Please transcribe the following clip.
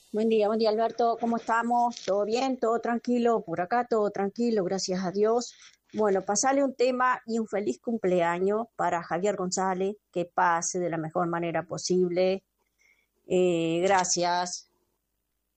Buen día Alberto, ¿cómo estamos? ¿Todo bien? ¿Todo tranquilo? Por acá todo tranquilo, gracias a Dios. Bueno, pasale un tema y un feliz cumpleaños para Javier González, que pase de la mejor manera posible. Gracias.